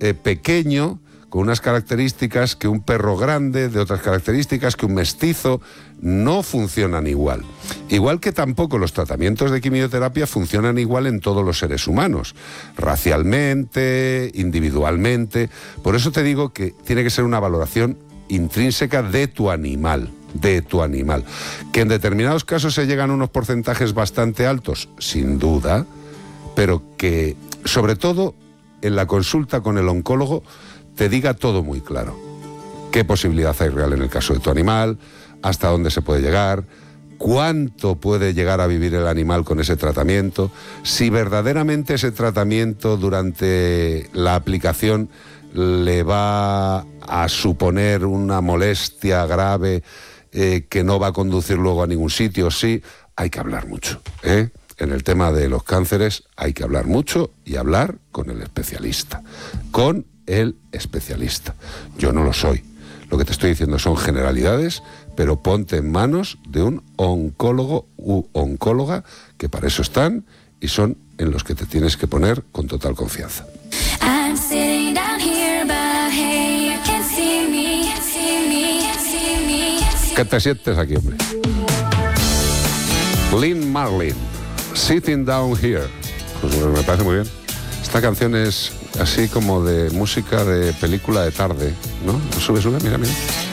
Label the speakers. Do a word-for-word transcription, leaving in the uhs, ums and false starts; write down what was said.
Speaker 1: eh, pequeño, con unas características que un perro grande, de otras características que un mestizo, no funcionan igual. Igual que tampoco los tratamientos de quimioterapia funcionan igual en todos los seres humanos, racialmente, individualmente. Por eso te digo que tiene que ser una valoración intrínseca de tu animal, de tu animal. Que en determinados casos se llegan a unos porcentajes bastante altos, sin duda, pero que, sobre todo, en la consulta con el oncólogo, te diga todo muy claro. ¿Qué posibilidad hay real en el caso de tu animal? ¿Hasta dónde se puede llegar? ¿Cuánto puede llegar a vivir el animal con ese tratamiento? Si verdaderamente ese tratamiento durante la aplicación le va a suponer una molestia grave eh, que no va a conducir luego a ningún sitio. Sí, hay que hablar mucho, ¿eh? En el tema de los cánceres hay que hablar mucho y hablar con el especialista. Con el especialista. Yo no lo soy. Lo que te estoy diciendo son generalidades, pero ponte en manos de un oncólogo u oncóloga, que para eso están y son en los que te tienes que poner con total confianza. ¿Qué te sientes aquí, hombre? Lynn Marlin, Sitting Down Here. Pues me parece muy bien. Esta canción es así como de música de película de tarde, ¿no? Sube, sube, mira, mira.